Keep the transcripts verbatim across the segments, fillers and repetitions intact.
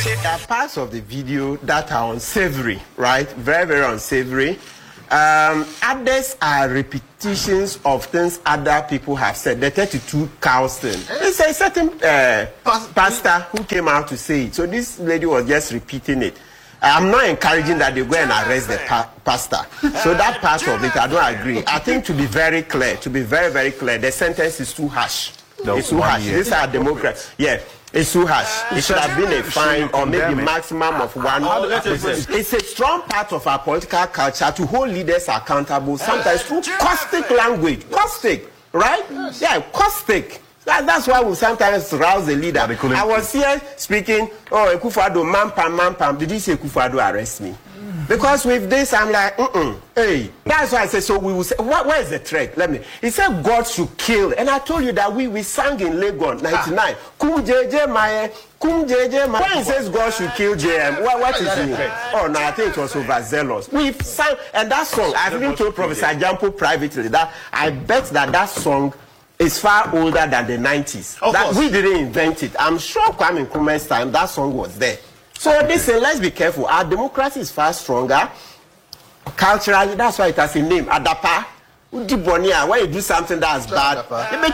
There are parts of the video that are unsavory, right? Very, very unsavory. Um, others are repetitions of things other people have said. The thirty-two cows thing. It's a certain uh, pastor who came out to say it. So this lady was just repeating it. I'm not encouraging that they go and arrest the pa pastor. So that part of it, I don't agree. I think to be very clear, to be very, very clear, the sentence is too harsh. No, it's too harsh. These are Democrats. Yeah. It's too harsh. It should have been a fine or maybe maximum of one. It's a strong part of our political culture to hold leaders accountable, sometimes through caustic language. Caustic, right? Yeah, caustic. That, that's why we sometimes rouse the leader. I was here speaking, oh, Akufo-Addo, man pam, man pam. Did he say Akufo-Addo arrest me? Because with this, I'm like, mm-mm, hey. That's why I say, so we will say, what, where is the threat? Let me. He said God should kill. And I told you that we, we sang in Lagos, ninety-nine. Kum J J Maye, Kum J J Maye. When he says God should kill J M, what, what is it? Oh, no, I think it was overzealous. We sang, and that song, I've even told Professor Jampo privately that I bet that that song is far older than the nineties. That we didn't invent it. I'm sure Kwame Nkrumah's time, that song was there. So listen, let's be careful. Our democracy is far stronger. Culturally, that's why it has a name. Adapa. When you do something that's bad,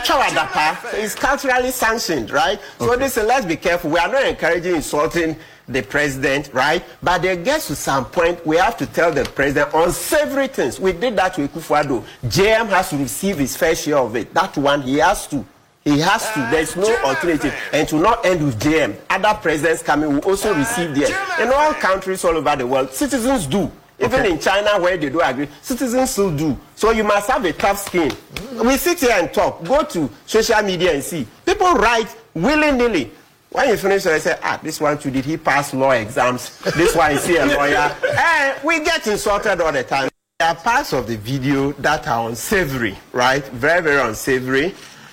it's culturally sanctioned, right? Okay. So listen, let's be careful. We are not encouraging insulting the president, right? But there gets to some point, we have to tell the president unsavory things. We did that with Akufo-Addo. J M has to receive his fair share of it. That one, he has to. He has to. There's no alternative. And to not end with J M, other presidents coming will also receive theirs. In all countries all over the world, citizens do. Even okay. in China, where they do agree, citizens still do. So you must have a tough skin. Mm. We sit here and talk. Go to social media and see. People write willy-nilly. When you finish, they say, ah, this one too, did he pass law exams? This one is he a lawyer? And we get insulted all the time. There are parts of the video that are unsavory, right? Very, very unsavory.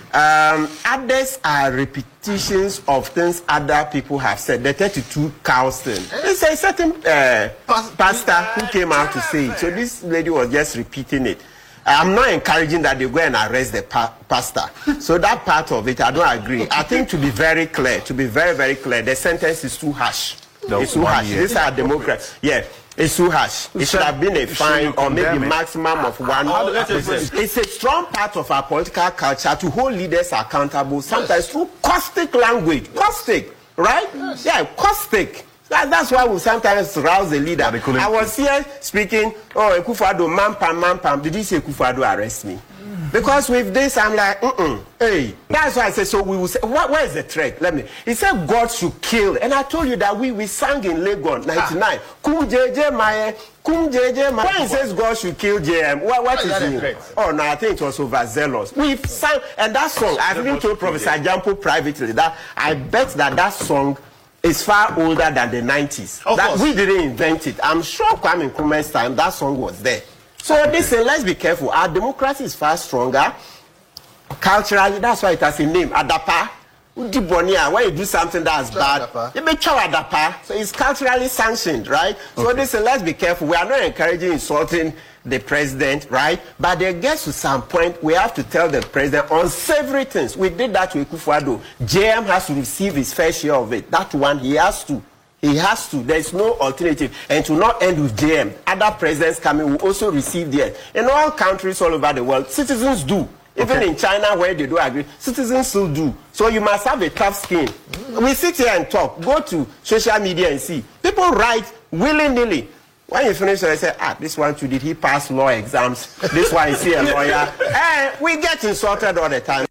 Um, others are repetitions of things other people have said. The thirty-two cows thing. It's a certain uh, pastor who came out to say it. So this lady was just repeating it. I'm not encouraging that they go and arrest the pa pastor. So that part of it, I don't agree. I think to be very clear, to be very, very clear, the sentence is too harsh. No, it's too harsh. Year. These are Democrats. Yeah. It's too harsh. It should have been a fine or maybe maximum of one. It's a strong part of our political culture to hold leaders accountable, sometimes through caustic language. Caustic, right? Yeah, caustic. That, that's why we sometimes rouse the leader. I was here speaking, oh, Akufo-Addo, man pam, man pam. Did he say Akufo-Addo arrest me? Because with this, I'm like, mm-mm, hey. That's why I say, so we will say, what, where is the threat? Let me. He said God should kill. And I told you that we, we sang in Lagos, ninety-nine. Kum J J Maye, Kum J J Maye. When he says God should kill J M, what, what is it? Oh, no, I think it was overzealous. We sang, and that song, I've even told Professor Jampo privately that I bet that that song is far older than the nineties. That we didn't invent it. I'm sure Kwame Nkrumah's time, that song was there. So listen, let's be careful. Our democracy is far stronger. Culturally, that's why it has a name. Adapa. When you do something that's bad, you make sure Adapa. So it's culturally sanctioned, right? Okay. So listen, let's be careful. We are not encouraging insulting the president, right? But there gets to some point, we have to tell the president unsavory things. We did that with Akufo-Addo. J M has to receive his fair share of it. That one, he has to. He has to. There's no alternative. And to not end with J M, other presidents coming will also receive theirs. In all countries all over the world, citizens do. Even okay. in China, where they do agree, citizens still do. So you must have a tough skin. Mm. We sit here and talk. Go to social media and see. People write willy-nilly. When you finish, they say, ah, this one too, did he pass law exams? This one is he a lawyer? And we get insulted all the time.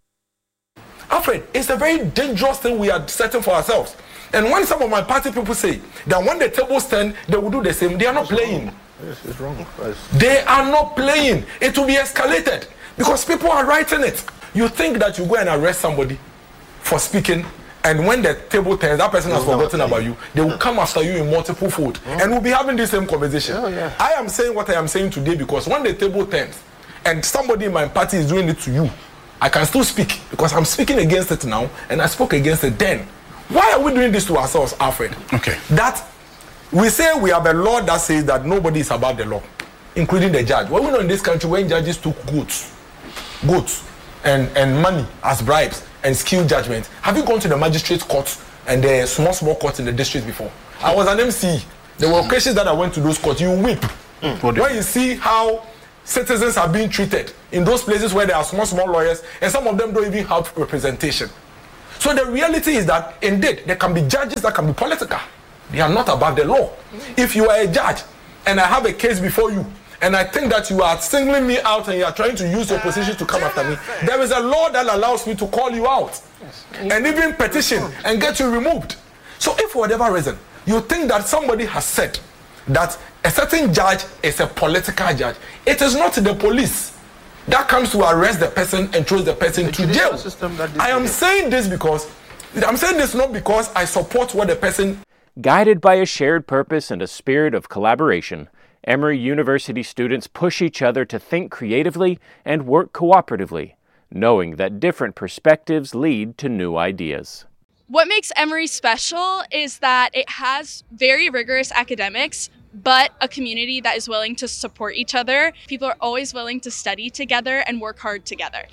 Alfred, it's a very dangerous thing we are setting for ourselves. And when some of my party people say that when the tables turn, they will do the same, they are not playing. Yes, it's wrong. They are not playing. It will be escalated because people are writing it. You think that you go and arrest somebody for speaking, and when the table turns, that person has forgotten about you. They will come after you in multiple fold, oh. and we'll be having the same conversation. Oh, yeah. I am saying what I am saying today because when the table turns, and somebody in my party is doing it to you, I can still speak because I'm speaking against it now, and I spoke against it then. Why are we doing this to ourselves, Alfred? Okay. That we say we have a law that says that nobody is above the law, including the judge. Well, we know in this country when judges took goods, goods, and, and money as bribes and skilled judgment, have you gone to the magistrate court and the small, small courts in the district before. I was an M C. There were occasions that I went to those courts. You weep mm. when you see how citizens are being treated in those places where there are small, small lawyers, and some of them don't even have representation. So the reality is that indeed there can be judges that can be political. They are not above the law. If you are a judge and I have a case before you, and I think that you are singling me out and you are trying to use your position to come after me, there is a law that allows me to call you out and even petition and get you removed. So if for whatever reason you think that somebody has said that a certain judge is a political judge, it is not the police that comes to arrest the person and throws the person to jail. I am saying this because I'm saying this not because I support what the person. Guided by a shared purpose and a spirit of collaboration, Emory University students push each other to think creatively and work cooperatively, knowing that different perspectives lead to new ideas. What makes Emory special is that it has very rigorous academics, but a community that is willing to support each other. People are always willing to study together and work hard together.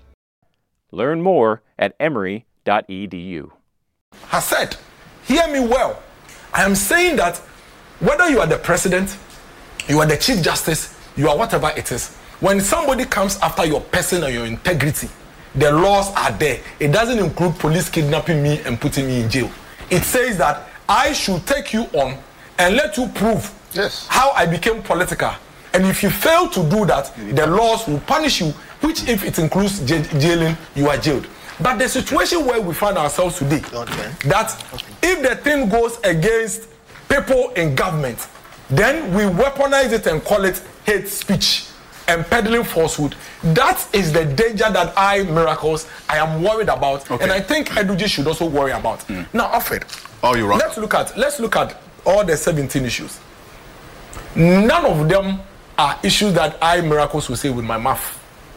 Learn more at emory dot e d u. Has said, hear me well. I am saying that whether you are the president, you are the chief justice, you are whatever it is, when somebody comes after your person and your integrity, the laws are there. It doesn't include police kidnapping me and putting me in jail. It says that I should take you on and let you prove yes. how I became political. And if you fail to do that, the laws will punish you, which if it includes j- jailing, you are jailed. But the situation where we find ourselves today, okay. that okay. if the thing goes against people in government, then we weaponize it and call it hate speech and peddling falsehood. That is the danger that I, Miracles, I am worried about, okay. and I think Edudzi should also worry about. Mm. Now, Alfred, oh, you're right. Let's look at let's look at all the seventeen issues. None of them are issues that I, Miracles, will say with my mouth,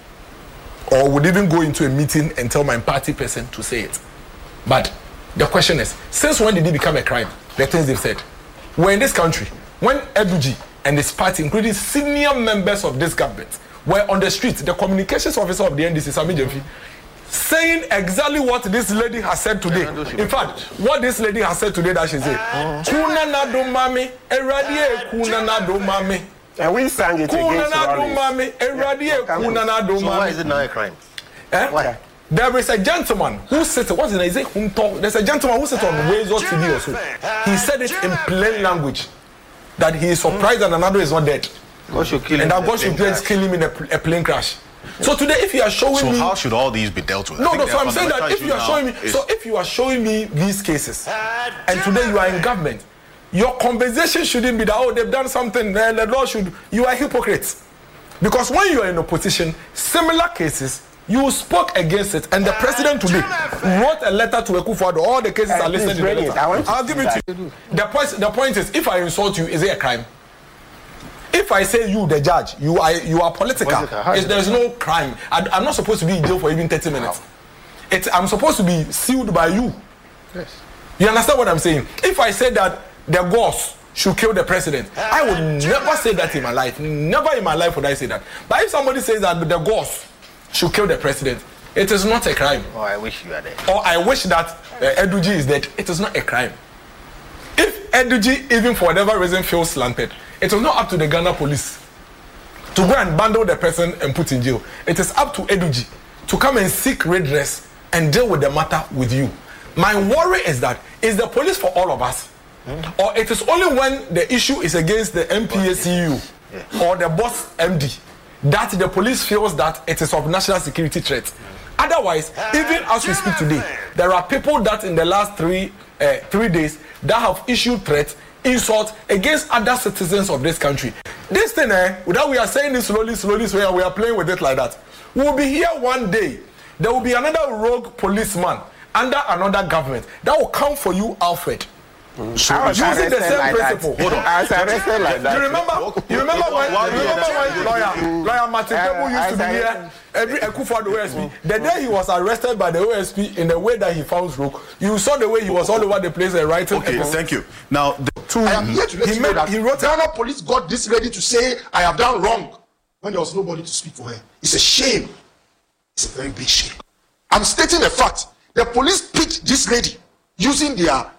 or would even go into a meeting and tell my party person to say it. But the question is, since when did it become a crime? The things they've said. We're in this country. When Edudzi and his party, including senior members of this government, were on the street, the communications officer of the N D C, Sami Jemfi, saying exactly what this lady has said today. In fact, what this lady has said today that she said, Kuna na do mami, eradie kuna na do mami. And we sang it against Mami, eradie kuna na do mami. So why is it not a crime? Eh? Why? There is a gentleman who sits, what's his name? Is it Humto? There's a gentleman who sits on Wazo T V also. He said it in plain language that he is surprised that another is not dead. God should kill him. And that God should kill him in a, a plane crash. So today, if you are showing so me, so how should all these be dealt with? No, no. So I'm saying that if you are showing me, is... so if you are showing me these cases, and today you are in government, your conversation shouldn't be that oh they've done something. Then the law should. You are hypocrites, because when you are in opposition, similar cases. You spoke against it, and the president today wrote a letter to Akufo-Addo. All the cases uh, are listed in the letter. I'll give it to you. The point, the point is, if I insult you, is it a crime? If I say you, the judge, you are you are political, is, there's no crime. I, I'm not supposed to be in jail for even thirty minutes. It, I'm supposed to be sued by you. Yes. You understand what I'm saying? If I say that the boss should kill the president, I would never say that in my life. Never in my life would I say that. But if somebody says that the boss should kill the president, it is not a crime. Oh, I wish you were dead. Or I wish that uh, Edudzi is dead. It is not a crime. If Edudzi, even for whatever reason, feels slanted, it is not up to the Ghana police to go and bundle the person and put in jail. It is up to Edudzi to come and seek redress and deal with the matter with you. My worry is that is the police for all of us, mm. or it is only when the issue is against the M P A C U yeah. or the boss M D that the police feels that it is of national security threat. Otherwise, even as we speak today, there are people that in the last three uh, three days that have issued threats, insults against other citizens of this country. This thing, eh, without we are saying this slowly, slowly, slowly, we are playing with it like that. We will be here one day. There will be another rogue policeman under another government that will come for you, Alfred. Mm. So using the same like principle. Hold on. I was arrested like that. You remember? You remember when? You remember when lawyer, lawyer Martin Tebu used to be here every Akufo-Addo O S P. The day he was arrested by the O S P in the way that he found rogue, you saw the way he was all over the place and writing. Okay, thank you. Now, the, to, I am here to let he you made, know that he wrote Ghana police got this ready to say I have done wrong when there was nobody to speak for her. It's a shame. It's a very big shame. I'm stating a fact. The police picked this lady using their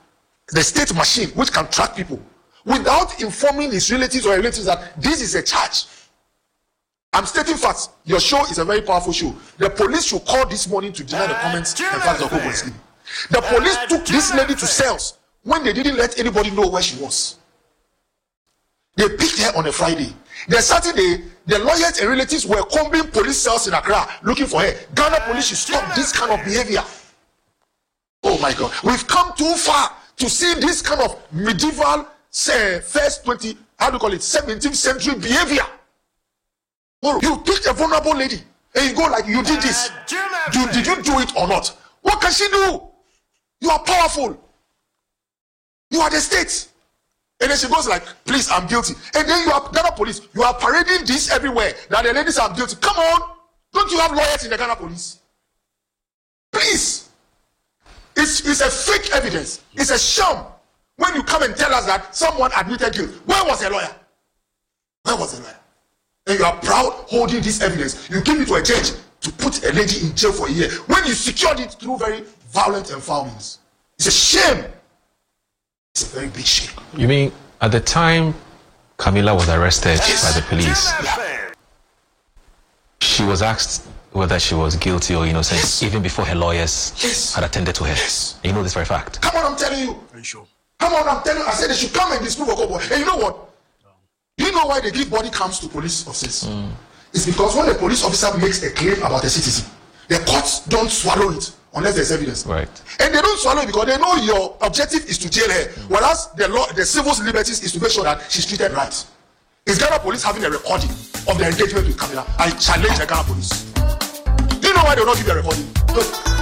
the state machine which can track people without informing his relatives or relatives that this is a charge. I'm stating facts. Your show is a very powerful show. The police should call this morning to deny the comments and facts of Ogo sleep. The police took this lady to cells when they didn't let anybody know where she was. They picked her on a Friday. The Saturday, the lawyers and relatives were combing police cells in Accra looking for her. Ghana police should stop this kind of behavior. Oh my God. We've come too far to see this kind of medieval, say, first twenty, how do you call it, seventeenth century behavior. Oh, you picked a vulnerable lady and you go like, you did this. You, did you do it or not? What can she do? You are powerful. You are the state. And then she goes like, please, I'm guilty. And then you are Ghana police. You are parading this everywhere. That the ladies are guilty. Come on. Don't you have lawyers in the Ghana police? Please. It's, it's a fake evidence. It's a sham. When you come and tell us that someone admitted guilt, where was the lawyer? Where was the lawyer? And you are proud holding this evidence. You give it to a judge to put a lady in jail for a year when you secured it through very violent and foul means. It's a shame. It's a very big shame. You mean at the time Camilla was arrested yes. by the police, yeah. she was asked whether she was guilty or innocent yes. even before her lawyers yes. had attended to her. Yes. You know this for a fact. Come on, I'm telling you. Are you sure? Come on, I'm telling you. I said they should come and disprove Okobo. And you know what? Do you know why they give body cams to police officers? Mm. It's because when a police officer makes a claim about a citizen, the courts don't swallow it unless there's evidence. Right. And they don't swallow it because they know your objective is to jail her, mm. whereas the law, the civil liberties is to make sure that she's treated right. Is Ghana police having a recording of their engagement with Camilla? I challenge the Ghana police. Do you know why they don't give you a recording? Look,